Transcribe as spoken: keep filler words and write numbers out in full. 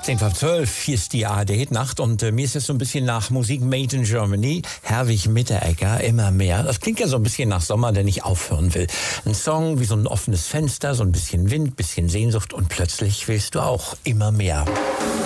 zehn vor zwölf, hier ist die A R D-Nacht und äh, mir ist jetzt so ein bisschen nach Musik Made in Germany. Herwig Mitteregger, immer mehr. Das klingt ja so ein bisschen nach Sommer, der nicht aufhören will. Ein Song wie so ein offenes Fenster, so ein bisschen Wind, bisschen Sehnsucht und plötzlich willst du auch immer mehr.